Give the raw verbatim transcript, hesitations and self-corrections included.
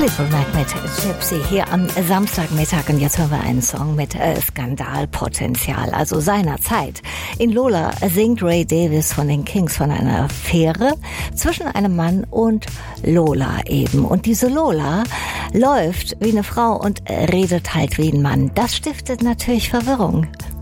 Fleetwood Mac mit Gypsy hier am Samstagmittag, und jetzt hören wir einen Song mit äh, Skandalpotenzial, also seiner Zeit. In Lola singt Ray Davies von den Kings von einer Affäre zwischen einem Mann und Lola eben. Und diese Lola läuft wie eine Frau und redet halt wie ein Mann. Das stiftet natürlich Verwirrung.